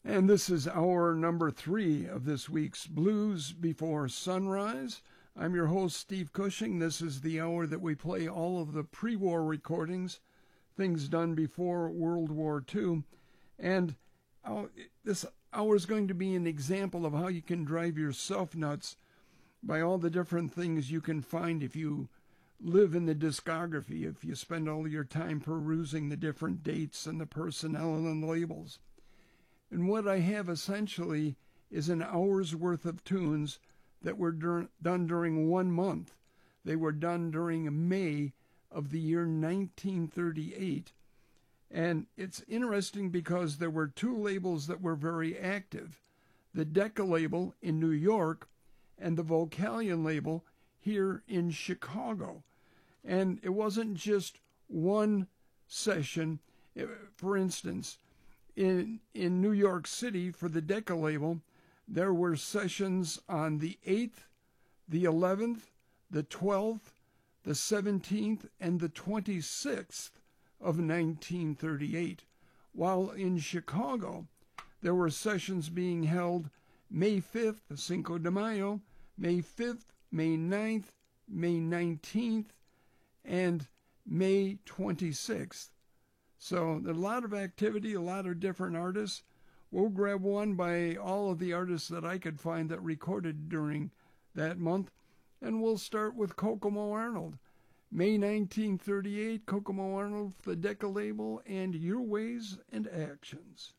And this is hour number 3 of this week's Blues Before Sunrise. I'm your host, Steve Cushing. This is the hour that we play all of the pre-war recordings, things done before World War II. And this hour is going to be an example of how you can drive yourself nuts by all the different things you can find if you live in the discography, if you spend all your time perusing the different dates and the personnel and labels. And what I have essentially is an hour's worth of tunes that were done during 1 month. They were done during May of the year 1938. And it's interesting because there were 2 labels that were very active. The Decca label in New York and the Vocalion label here in Chicago. And it wasn't just one session. For instance, in New York City for the Decca label, there were sessions on the 8th, the 11th, the 12th, the 17th, and the 26th of 1938. While in Chicago, there were sessions being held May 5th, Cinco de Mayo, May 5th, May 9th, May 19th, and May 26th. So there's a lot of activity, a lot of different artists. We'll grab one by all of the artists that I could find that recorded during that month, and we'll start with Kokomo Arnold. May 1938, Kokomo Arnold, the Decca label, and Your Ways and Actions.